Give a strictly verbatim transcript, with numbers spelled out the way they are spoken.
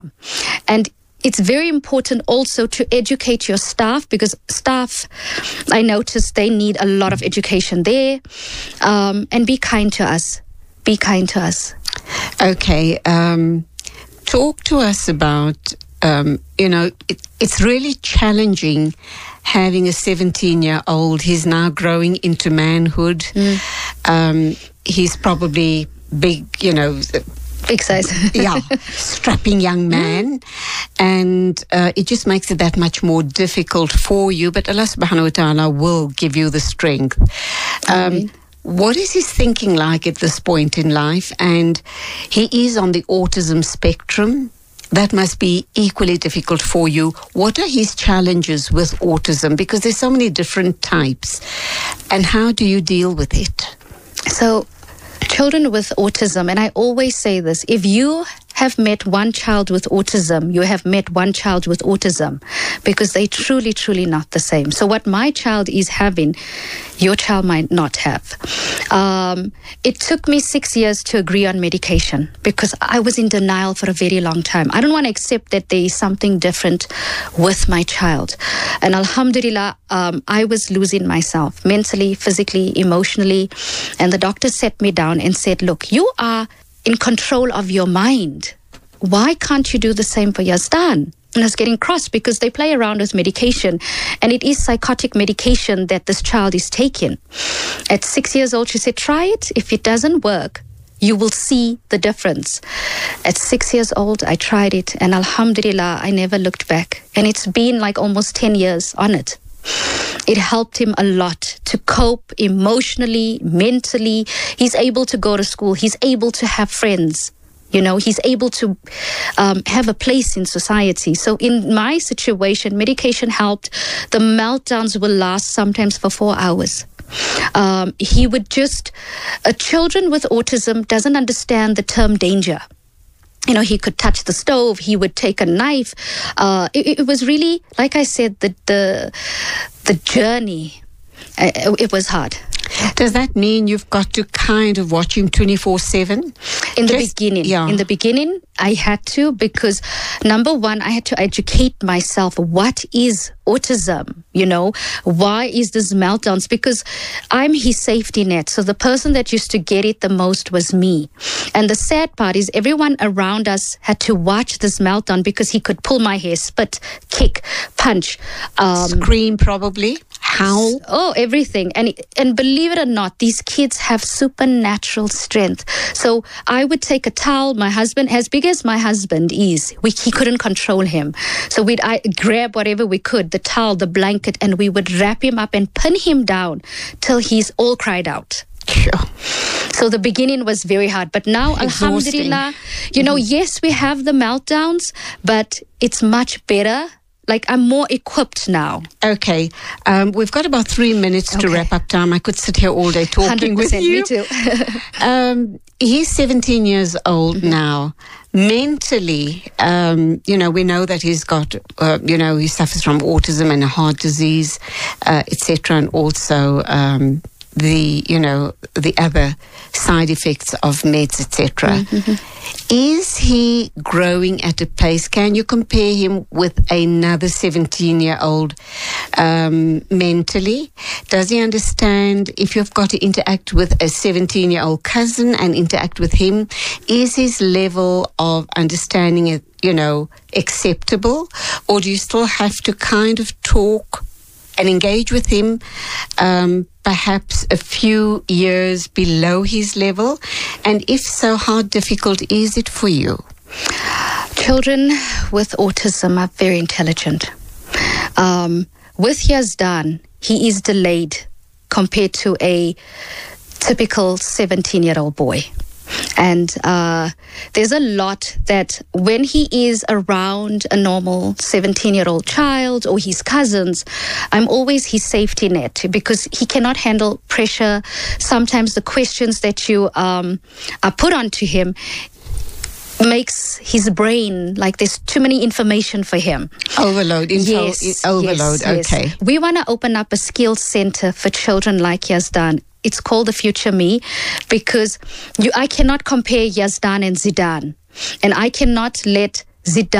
And it's very important also to educate your staff, because staff, I noticed they need a lot of education there. Um, and be kind to us. Be kind to us. Okay. Um, talk to us about, um, you know, it, it's really challenging having a seventeen-year-old. He's now growing into manhood. Mm. Um, he's probably big, you know... Big size. Yeah, strapping young man. And uh, it just makes it that much more difficult for you. But Allah subhanahu wa ta'ala will give you the strength. Um, what is his thinking like at this point in life? And he is on the autism spectrum. That must be equally difficult for you. What are his challenges with autism? Because there's so many different types. And how do you deal with it? So... Children with autism, and I always say this, if you have met one child with autism, you have met one child with autism, because they truly, truly not the same. So what my child is having, your child might not have. Um, it took me six years to agree on medication, because I was in denial for a very long time. I don't want to accept that there is something different with my child. And alhamdulillah, um, I was losing myself mentally, physically, emotionally. And the doctor sat me down and said, look, you are in control of your mind. Why can't you do the same for Yazdan? And I was getting cross because they play around with medication, and it is psychotic medication that this child is taking. At six years old, she said, try it. If it doesn't work, you will see the difference. At six years old, I tried it, and alhamdulillah, I never looked back. And it's been like almost ten years on it. It helped him a lot to cope emotionally, mentally. He's able to go to school. He's able to have friends. You know, he's able to um, have a place in society. So in my situation, medication helped. The meltdowns will last sometimes for four hours. Um, he would just... Uh, children with autism doesn't understand the term danger. You know, he could touch the stove. He would take a knife. Uh, it, it was really, like I said, the the, the journey. Uh, it was hard. Does that mean you've got to kind of watch him twenty-four seven? In the Just, beginning. Yeah. In the beginning, I had to, because number one, I had to educate myself. What is autism? You know, why is this meltdowns? Because I'm his safety net. So the person that used to get it the most was me. And the sad part is everyone around us had to watch this meltdown, because he could pull my hair, spit, kick, punch. Um, Scream probably. Howl. Oh, everything. And and believe it or not, these kids have supernatural strength. So I would take a towel. My husband, as big as my husband is, we, he couldn't control him. So we'd I, grab whatever we could, the towel, the blanket, and we would wrap him up and pin him down till he's all cried out. Sure. So the beginning was very hard. But now, Exhausting. alhamdulillah, you know, Mm-hmm. yes, we have the meltdowns, but it's much better. Like, I'm more equipped now. Okay. Um, we've got about three minutes okay. to wrap up time. I could sit here all day talking with you. Me too. um, he's seventeen years old mm-hmm. now. Mentally, um, you know, we know that he's got, uh, you know, he suffers from autism and a heart disease, uh, et cetera, and also um, the, you know, the other side effects of meds, et cetera. Mm-hmm. Is he growing at a pace? Can you compare him with another seventeen-year-old um, mentally? Does he understand if you've got to interact with a seventeen-year-old cousin and interact with him? Is his level of understanding, you know, acceptable? Or do you still have to kind of talk and engage with him, um, perhaps a few years below his level? And if so, how difficult is it for you? Children with autism are very intelligent. Um, with Yazdan, he is delayed compared to a typical seventeen-year-old boy. And uh, there's a lot that when he is around a normal seventeen-year-old child or his cousins, I'm always his safety net, because he cannot handle pressure. Sometimes the questions that you um, are put onto him makes his brain, like there's too many information for him. Overload. Info, yes. Overload, yes, okay. Yes. We want to open up a skills center for children like Yazdan. It's called the Future Me, because you, I cannot compare Yazdan and Zidane. And I cannot let Zidane